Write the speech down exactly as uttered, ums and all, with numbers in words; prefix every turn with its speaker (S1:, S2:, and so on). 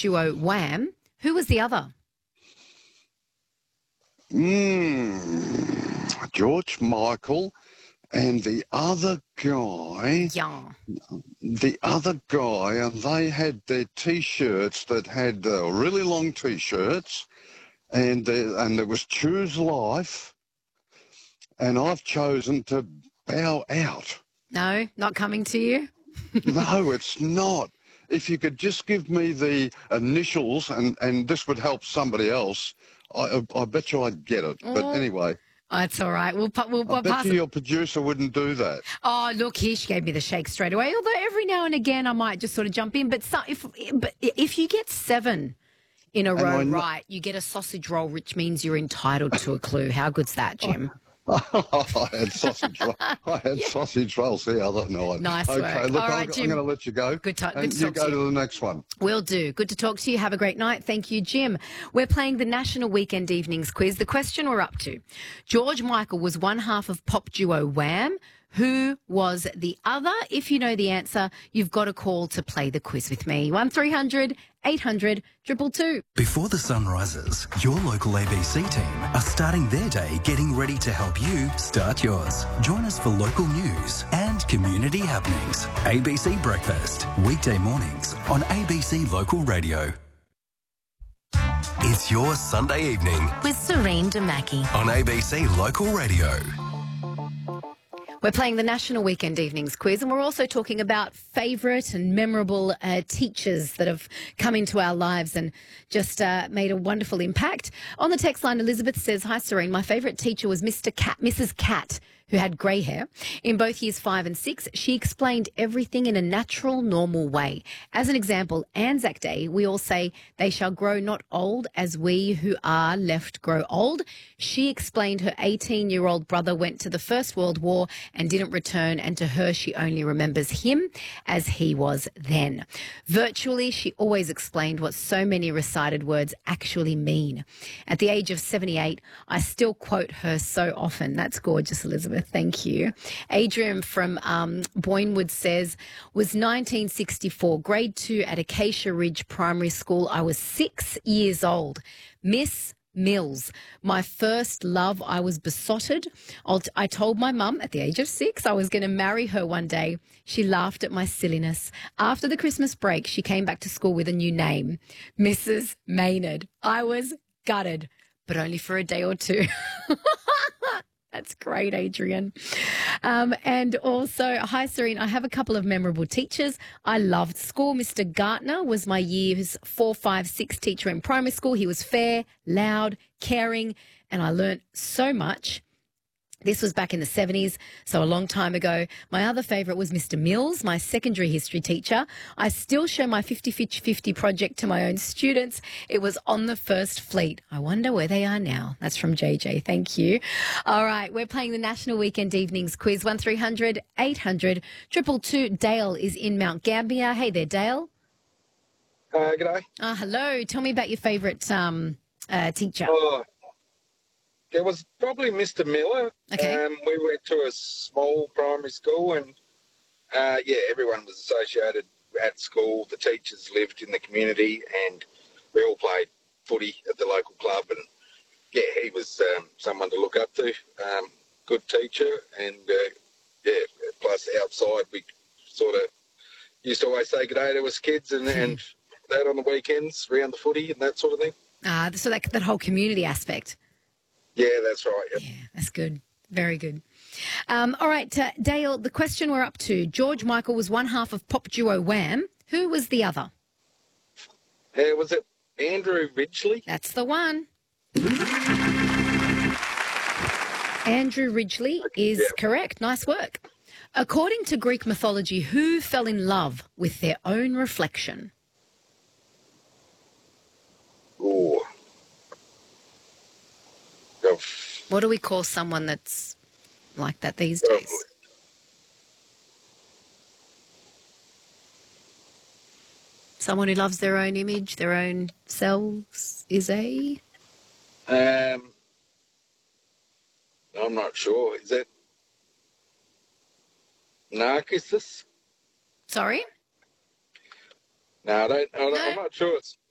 S1: duo Wham. Who was the other?
S2: Mm, George Michael and the other guy.
S1: Yeah.
S2: The other guy, and they had their T-shirts that had uh, really long T-shirts, and uh, and it was Choose Life, and I've chosen to bow out.
S1: No, not coming to you?
S2: No, it's not. If you could just give me the initials, and, and this would help somebody else, I, I bet you I'd get it. But
S1: Oh.
S2: anyway,
S1: Oh, it's all right. We'll, pu- we'll,
S2: I
S1: we'll
S2: bet
S1: pass
S2: you
S1: it.
S2: your producer wouldn't do that.
S1: Oh, look, here she gave me the shake straight away. Although every now and again I might just sort of jump in. But, so, if, but if you get seven in a
S2: And
S1: row
S2: I kn-
S1: right, you get a sausage roll, which means you're entitled to a clue. How good's that, Jim?
S2: I had sausage. ro- I had sausage rolls the other night.
S1: Nice
S2: okay,
S1: work.
S2: look,
S1: All right,
S2: I'm, I'm
S1: Jim.
S2: going to let you go.
S1: Good, to- good
S2: and
S1: to
S2: you
S1: talk
S2: go
S1: to
S2: to,
S1: you.
S2: the next one.
S1: Will do. Good to talk to you. Have a great night. Thank you, Jim. We're playing the National Weekend Evenings Quiz. The question we're up to. George Michael was one half of pop duo Wham. Who was the other? If you know the answer, you've got a call to play the quiz with me. one three hundred eight hundred two two two.
S3: Before the sun rises, your local A B C team are starting their day getting ready to help you start yours. Join us for local news and community happenings. A B C Breakfast, weekday mornings on A B C Local Radio. It's your Sunday evening
S4: with Serene Damaki
S3: on A B C Local Radio.
S1: We're playing the National Weekend Evenings Quiz, and we're also talking about favourite and memorable uh, teachers that have come into our lives and just uh, made a wonderful impact. On the text line, Elizabeth says, "Hi, Serene. My favourite teacher was Mister Cat, Missus Cat, who had grey hair. In both years five and six, she explained everything in a natural, normal way. As an example, Anzac Day, we all say, 'They shall grow not old as we who are left grow old.' She explained her eighteen-year-old brother went to the First World War and didn't return, and to her, she only remembers him as he was then. Virtually, she always explained what so many recited words actually mean. At the age of seventy-eight, I still quote her so often." That's gorgeous, Elizabeth. Thank you. Adrian from um, Boynewood says, "Was nineteen sixty-four, grade two at Acacia Ridge Primary School. I was six years old. Miss Mills, my first love. I was besotted. I'll- I told my mum at the age of six I was going to marry her one day. She laughed at my silliness. After the Christmas break, she came back to school with a new name, Missus Maynard. I was gutted, but only for a day or two." That's great, Adrian. Um, and also, "Hi, Serene. I have a couple of memorable teachers I loved school. Mister Gartner was my year's four, five, six teacher in primary school. He was fair, loud, caring, and I learnt so much. This was back in the seventies, so a long time ago. My other favourite was Mister Mills, my secondary history teacher. I still show my fifty fifty project to my own students. It was on the First Fleet. I wonder where they are now." That's from J J. Thank you. All right, we're playing the National Weekend Evenings Quiz. one three hundred eight hundred two two two. Dale is in Mount Gambier. Hey there, Dale.
S5: Uh, g'day.
S1: Uh, hello. Tell me about your favourite um, uh, teacher.
S5: Oh, it was probably Mister Miller.
S1: Okay.
S5: Um, we went to a small primary school, and uh, yeah, everyone was associated at school. The teachers lived in the community, and we all played footy at the local club. And yeah, he was um, someone to look up to. Um, good teacher, and uh, yeah, plus outside we sort of used to always say good day to us kids, and, and that on the weekends around the footy and that sort of thing.
S1: Uh, so that, that whole community aspect.
S5: Yeah, that's right. Yep.
S1: Yeah, that's good. Very good. Um, all right, uh, Dale, the question we're up to. George Michael was one half of pop duo Wham. Who was the other?
S5: Uh, was it Andrew Ridgeley?
S1: That's the one. Andrew Ridgeley is
S5: Yeah.
S1: correct. Nice work. According to Greek mythology, who fell in love with their own reflection?
S5: Ooh. Oh,
S1: What do we call someone that's like that these
S5: oh,
S1: days? Someone who loves their own image, their own selves, is a...
S5: Um, I'm not sure. Is that Narcissus?
S1: Sorry?
S5: No, I don't. I don't
S1: No.
S5: I'm not sure. It's